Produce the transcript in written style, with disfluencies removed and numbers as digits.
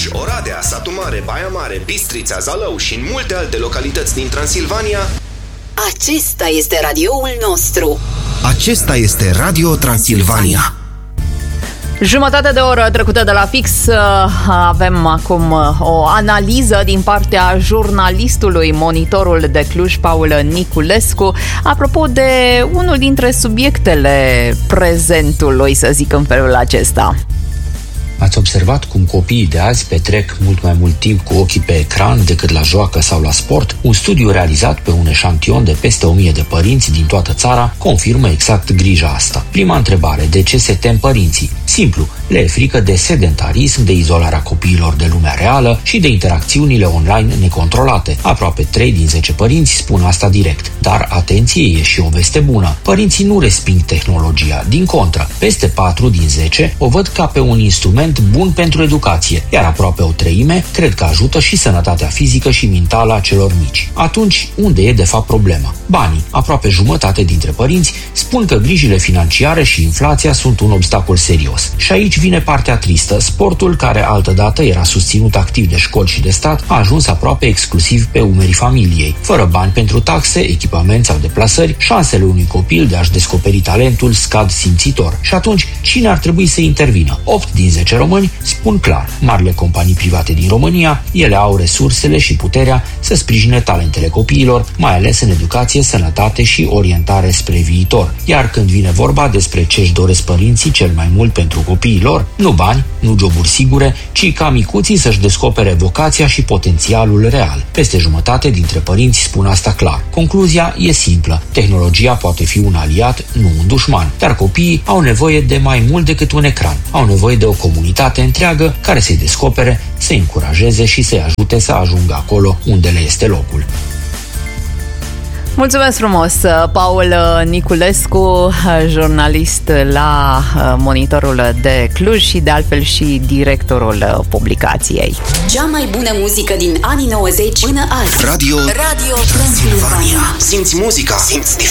Cluj, Oradea, Satu Mare, Baia Mare, Bistrița, Zalău și în multe alte localități din Transilvania. Acesta este radioul nostru. Acesta este Radio Transilvania. Jumătate de oră trecută de la fix, avem acum o analiză din partea jurnalistului Monitorul de Cluj, Paul Niculescu, apropo de unul dintre subiectele prezentului, să zic în felul acesta. Ați observat cum copiii de azi petrec mult mai mult timp cu ochii pe ecran decât la joacă sau la sport? Un studiu realizat pe un eșantion de peste 1000 de părinți din toată țara confirmă exact grija asta. Prima întrebare: de ce se tem părinții? Simplu, le e frică de sedentarism, de izolarea copiilor de lumea reală și de interacțiunile online necontrolate. Aproape 3 din 10 părinți spun asta direct. Dar atenție, e și o veste bună. Părinții nu resping tehnologia, din contră. Peste 4 din 10 o văd ca pe un instrument bun pentru educație, iar aproape o treime cred că ajută și sănătatea fizică și mentală a celor mici. Atunci, unde e de fapt problema? Banii. Aproape jumătate dintre părinți spun că grijile financiare și inflația sunt un obstacol serios. Și aici vine partea tristă. Sportul, care altădată era susținut activ de școli și de stat, a ajuns aproape exclusiv pe umerii familiei. Fără bani pentru taxe, echipament sau deplasări, șansele unui copil de a-și descoperi talentul scad simțitor. Și atunci, cine ar trebui să intervină? 8 din 10 români spun clar: marile companii private din România. Ele au resursele și puterea să sprijine talentele copiilor, mai ales în educație, sănătate și orientare spre viitor. Iar când vine vorba despre ce-și doresc părinții cel mai mult pentru copiii lor, nu bani, nu joburi sigure, ci ca micuții să-și descopere vocația și potențialul real. Peste jumătate dintre părinți spun asta clar. Concluzia e simplă: tehnologia poate fi un aliat, nu un dușman. Dar copiii au nevoie de mai mult decât un ecran. Au nevoie de o comunitate întreagă care să-i descopere, să-i încurajeze și să-i ajute să ajungă acolo unde le este locul. Mulțumesc frumos, Paul Niculescu, jurnalist la Monitorul de Cluj și de altfel și directorul publicației. Cea mai bună muzică din anii 90 până azi. Radio Transilvania. Simți muzica, simți